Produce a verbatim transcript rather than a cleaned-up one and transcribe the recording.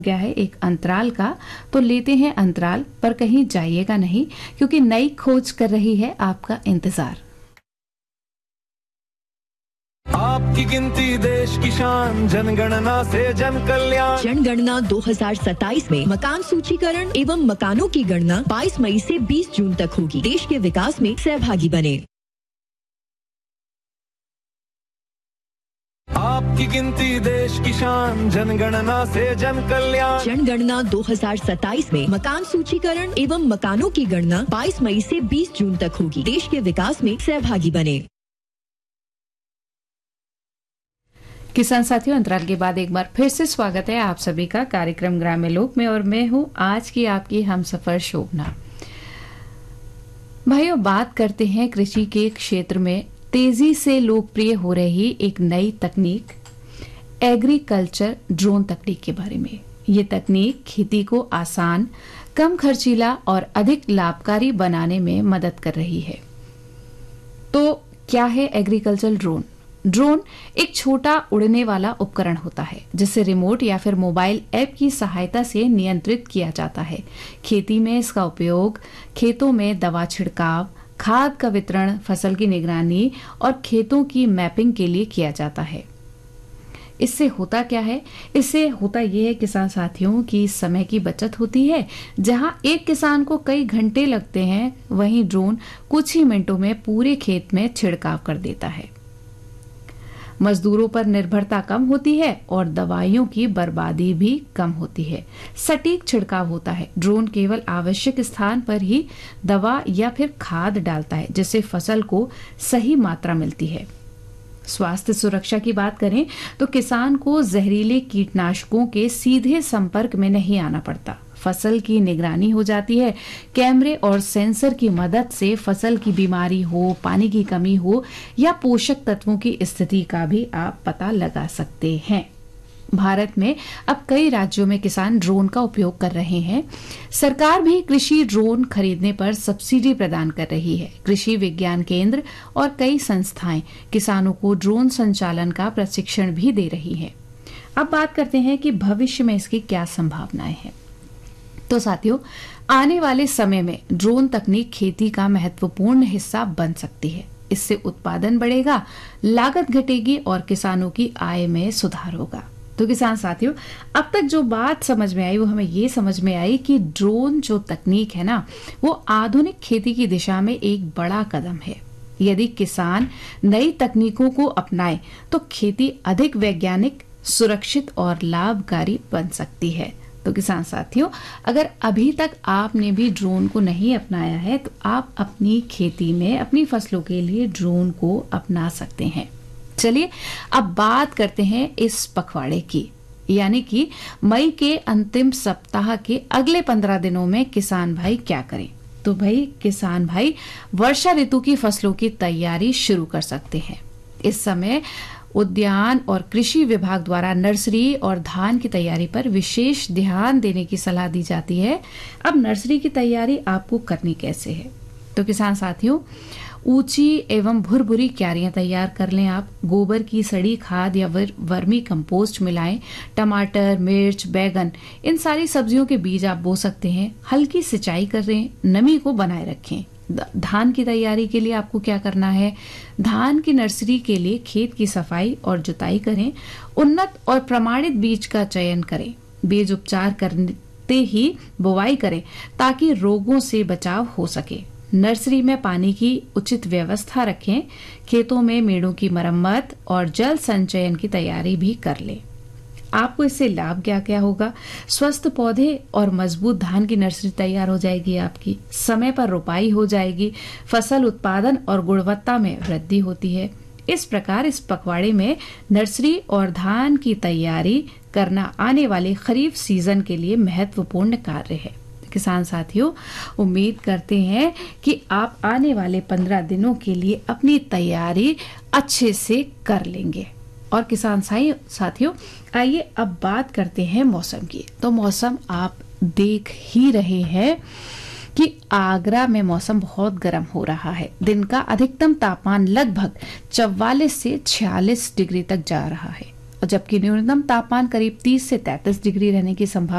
गया है एक अंतराल का, तो लेते हैं अंतराल, पर कहीं जाइएगा नहीं क्योंकि नई खोज कर रही है आपका इंतजार। आपकी गिनती देश की शान, जनगणना से जन कल्याण। जनगणना दो हज़ार सत्ताईस में मकान सूचीकरण एवं मकानों की गणना बाईस मई से बीस जून तक होगी। देश के विकास में सहभागी बने। आपकी गिनती देश की शान, जनगणना से जन कल्याण। जनगणना दो हज़ार सत्ताईस में मकान सूचीकरण एवं मकानों की गणना बाईस मई से बीस जून तक होगी। देश के विकास में सहभागी बने। किसान साथियों, अंतराल के बाद एक बार फिर से स्वागत है आप सभी का कार्यक्रम ग्राम्य लोक में, और मैं हूं आज की आपकी हमसफर शोभना। भाइयों, बात करते हैं कृषि के क्षेत्र में तेजी से लोकप्रिय हो रही एक नई तकनीक एग्रीकल्चर ड्रोन तकनीक के बारे में। ये तकनीक खेती को आसान, कम खर्चीला और अधिक लाभकारी बनाने में मदद कर रही है। तो क्या है एग्रीकल्चर ड्रोन? ड्रोन एक छोटा उड़ने वाला उपकरण होता है जिसे रिमोट या फिर मोबाइल ऐप की सहायता से नियंत्रित किया जाता है। खेती में इसका उपयोग खेतों में दवा छिड़काव, खाद का वितरण, फसल की निगरानी और खेतों की मैपिंग के लिए किया जाता है। इससे होता क्या है? इससे होता यह है किसान साथियों की समय की बचत होती है। जहां एक किसान को कई घंटे लगते हैं, वहीं ड्रोन कुछ ही मिनटों में पूरे खेत में छिड़काव कर देता है। मजदूरों पर निर्भरता कम होती है और दवाइयों की बर्बादी भी कम होती है। सटीक छिड़काव होता है। ड्रोन केवल आवश्यक स्थान पर ही दवा या फिर खाद डालता है, जिससे फसल को सही मात्रा मिलती है। स्वास्थ्य सुरक्षा की बात करें तो किसान को जहरीले कीटनाशकों के सीधे संपर्क में नहीं आना पड़ता। फसल की निगरानी हो जाती है। कैमरे और सेंसर की मदद से फसल की बीमारी हो, पानी की कमी हो या पोषक तत्वों की स्थिति का भी आप पता लगा सकते हैं। भारत में अब कई राज्यों में किसान ड्रोन का उपयोग कर रहे हैं। सरकार भी कृषि ड्रोन खरीदने पर सब्सिडी प्रदान कर रही है। कृषि विज्ञान केंद्र और कई संस्थाएं किसानों को ड्रोन संचालन का प्रशिक्षण भी दे रही है। अब बात करते हैं कि भविष्य में इसकी क्या संभावनाएं हैं। तो साथियों, आने वाले समय में ड्रोन तकनीक खेती का महत्वपूर्ण हिस्सा बन सकती है। इससे उत्पादन बढ़ेगा, लागत घटेगी और किसानों की आय में सुधार होगा। तो किसान साथियों, अब तक जो बात समझ में आई वो हमें ये समझ में आई कि ड्रोन जो तकनीक है ना, वो आधुनिक खेती की दिशा में एक बड़ा कदम है। यदि किसान नई तकनीकों को अपनाए तो खेती अधिक वैज्ञानिक, सुरक्षित और लाभकारी बन सकती है। तो किसान साथियों, अगर अभी तक आपने भी ड्रोन को नहीं अपनाया है तो आप अपनी खेती में अपनी फसलों के लिए ड्रोन को अपना सकते हैं। चलिए अब बात करते हैं इस पखवाड़े की, यानी कि मई के अंतिम सप्ताह के अगले पंद्रह दिनों में किसान भाई क्या करें। तो भाई किसान भाई वर्षा ऋतु की फसलों की तैयारी शुरू कर सकते हैं। इस समय उद्यान और कृषि विभाग द्वारा नर्सरी और धान की तैयारी पर विशेष ध्यान देने की सलाह दी जाती है। अब नर्सरी की तैयारी आपको करनी कैसे है? तो किसान साथियों, ऊंची एवं भुरभुरी क्यारियां तैयार कर लें। आप गोबर की सड़ी खाद या वर, वर्मी कंपोस्ट मिलाएं। टमाटर, मिर्च, बैगन, इन सारी सब्जियों के बीज आप बो सकते हैं। हल्की सिंचाई करें, नमी को बनाए रखें। धान की तैयारी के लिए आपको क्या करना है? धान की नर्सरी के लिए खेत की सफाई और जुताई करें। उन्नत और प्रमाणित बीज का चयन करें। बीज उपचार करते ही बुवाई करें ताकि रोगों से बचाव हो सके। नर्सरी में पानी की उचित व्यवस्था रखें। खेतों में मेड़ों की मरम्मत और जल संचयन की तैयारी भी कर लें। आपको इससे लाभ क्या क्या होगा? स्वस्थ पौधे और मजबूत धान की नर्सरी तैयार हो जाएगी आपकी। समय पर रोपाई हो जाएगी। फसल उत्पादन और गुणवत्ता में वृद्धि होती है। इस प्रकार इस पखवाड़े में नर्सरी और धान की तैयारी करना आने वाले खरीफ सीजन के लिए महत्वपूर्ण कार्य है। किसान साथियों, उम्मीद करते हैं कि आप आने वाले पंद्रह दिनों के लिए अपनी तैयारी अच्छे से कर लेंगे। और किसान साथियों, आइए अब बात करते हैं मौसम की। तो मौसम आप देख ही रहे हैं कि आगरा में मौसम बहुत गर्म हो रहा है। दिन का अधिकतम तापमान लगभग चौवालीस से छियालीस डिग्री तक जा रहा है, और जबकि न्यूनतम तापमान करीब तीस से तैंतीस डिग्री रहने की संभावना